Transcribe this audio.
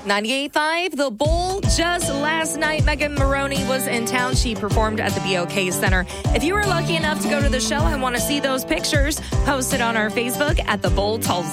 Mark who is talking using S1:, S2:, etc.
S1: 98.5, The Bowl. Just last night, Megan Maroney was in town. She performed at the BOK Center. If you were lucky enough to go to the show and want to see those pictures, post it on our Facebook at The Bowl Tulsa.